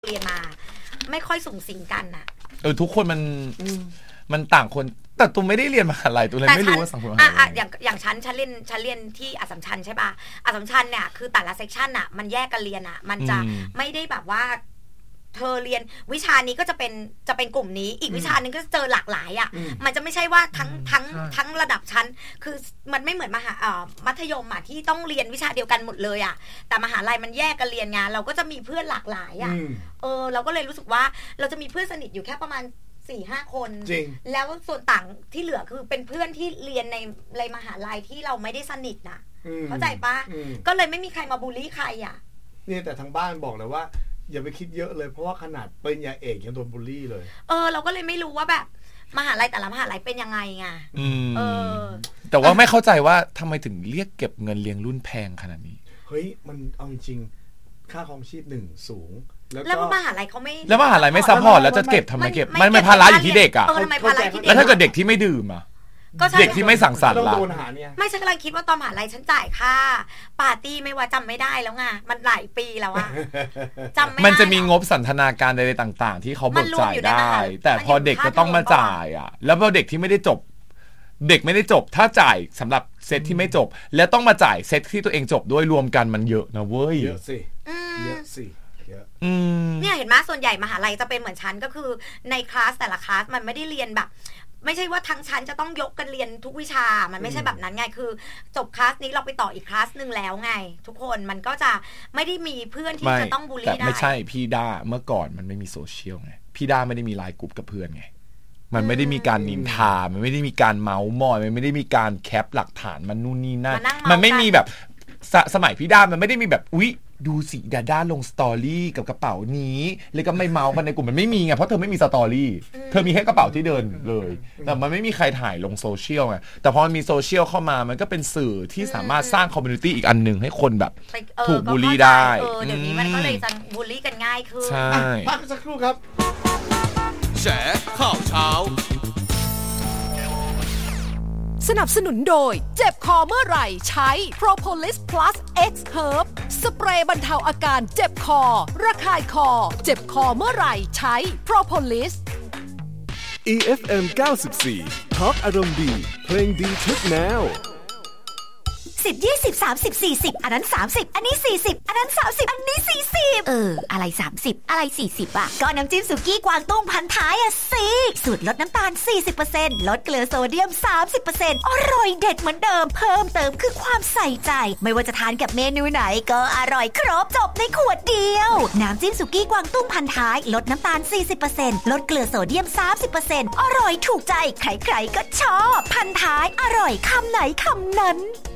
เรียนมาไม่ค่อยสูงสิงกันน่ะทุกคนมันต่างคนแต่ตูไม่ได้เรียนมหาลัยตูเลยไม่รู้ว่าสังคมอย่างฉันเรียนที่อัสสัมชัญใช่ป่ะอัสสัมชัญเนี่ยคือแต่ละเซกชันน่ะมันแยกกันเรียนอ่ะมันจะไม่ได้แบบว่าเธอเรียนวิชานี้ก็จะเป็นกลุ่มนี้อีกวิชานึงก็จะเจอหลากหลายอ่ะมันจะไม่ใช่ว่าทั้งระดับชั้นคือมันไม่เหมือนมัธยมอ่ะที่ต้องเรียนวิชาเดียวกันหมดเลยอ่ะแต่มหาลัยมันแยกกันเรียนไงเราก็จะมีเพื่อนหลากหลายอ่ะเราก็เลยรู้สึกว่าเราจะมีเพื่อนสนิทอยู่แค่ประมาณ 4-5 คนแล้วส่วนต่างที่เหลือคือเป็นเพื่อนที่เรียนในมหาลัยที่เราไม่ได้สนิทน่ะเข้าใจปะก็เลยไม่มีใครมาบูลลี่ใครอ่ะเนี่ยแต่ทางบ้านบอกเลยว่าอย่าไปคิดเยอะเลยเพราะว่าขนาดปริญญาเอกยังโดนบูลลี่เลยเราก็เลยไม่รู้ว่าแบบมหาลัยแต่ละมหาลัยเป็นยังไงไงแต่ว่าไม่เข้าใจว่าทำไมถึงเรียกเก็บเงินเลี้ยงรุ่นแพงขนาดนี้เฮ้ยมันเอาจริงค่าครองชีพ1สูงแล้วมหาลัยเขาไม่แล้วมหาลัยไม่ซัพพอร์ตแล้วจะเก็บทำไมเก็บมันเป็นภาระอยู่ที่เด็กอ่ะแล้วถ้าเกิดเด็กที่ไม่ดื่มอ่ะเด็กที่ไม่สั่งสรรค์ล่ะไม่ฉันกำลังคิดว่าตอนมหาลัยฉันจ่ายค่าปาร์ตี้ไม่ว่าจำไม่ได้แล้วไงมันหลายปีแล้วอะจำไม่ได้มันจะมีงบสันทนาการใดๆต่างๆที่เขาเบิกจ่ายได้แต่พอเด็กก็ต้องมาจ่ายอ่ะแล้วพอเด็กที่ไม่ได้จบเด็กไม่ได้จบถ้าจ่ายสำหรับเซตที่ไม่จบแล้วต้องมาจ่ายเซตที่ตัวเองจบด้วยรวมกันมันเยอะนะเว้ยเยอะสิเนี่ยเห็นไหมส่วนใหญ่มหาลัยจะเป็นเหมือนชั้นก็คือในคลาสแต่ละคลาสมันไม่ได้เรียนแบบไม่ใช่ว่าทั้งชั้นจะต้องยกกันเรียนทุกวิชามันไม่ใช่แบบนั้นไงคือจบคลาสนี้เราไปต่ออีกคลาสนึงแล้วไงทุกคนมันก็จะไม่ได้มีเพื่อนที่จะต้องบูลลี่ได้แต่ไม่ใช่พี่ด้าเมื่อก่อนมันไม่มีโซเชียลไงพี่ด้าไม่ได้มีไลน์กลุ่มกับเพื่อนไงมันไม่ได้มีการนินทามันไม่ได้มีการเมาส์มอยมันไม่ได้มีการแคปหลักฐานมันนู่นนี่นั่นมันไม่มีแบบสมัยพี่ด้ามันไม่ได้มีแบบอุ๊ยดูสิดาด้าลงสตอรี่กับกระเป๋านี้เลยก็ไม่เมาส์กันในกลุ่มมันไม่มีไงเพราะเธอไม่มีสตอรี่เธอมีแค่กระเป๋าที่เดินเลยแต่มันไม่มีใครถ่ายลงโซเชียลไงแต่พอมันมีโซเชียลเข้ามามันก็เป็นสื่อที่สามารถสร้างคอมมูนิตี้อีกอันหนึ่งให้คนแบบถูกบูลลี่ได้เดี๋ยวนี้มันก็เลยจะบูลลี่กันง่ายขึ้นใช่พักสักครู่ครับแฉข่าวเช้าสนับสนุนโดยเจ็บคอเมื่อไหร่ใช้ Propolis Plus X Herb สเปรย์บรรเทาอาการเจ็บคอระคายคอเจ็บคอเมื่อไหร่ใช้ Propolis EFM 94 Talk อารมณ์ดีเพลงดีทุกแนว 10 20 30 40อันนั้น30อันนี้40อันนั้น30อันนี้40อะไร30อะไร40อ่ะก็น้ำจิ้มสุกี้กวางตุ้งพันท้ายอ่ะสิสูตรลดน้ำตาล 40% ลดเกลือโซเดียม 30% อร่อยเด็ดเหมือนเดิมเพิ่มเติมคือความใส่ใจไม่ว่าจะทานกับเมนูไหนก็อร่อยครบจบในขวดเดียวน้ำจิ้มสุกี้กวางตุ้งพันท้ายลดน้ำตาล 40% ลดเกลือโซเดียม 30% อร่อยถูกใจใครๆก็ชอบพันท้ายอร่อยคำไหนคำนั้น